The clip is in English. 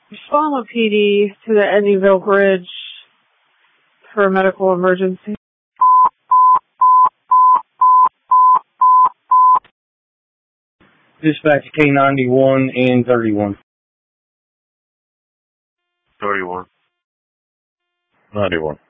Falmouth PD to the Eddyville Bridge for a medical emergency. Dispatch K91 and 31. 31. 91.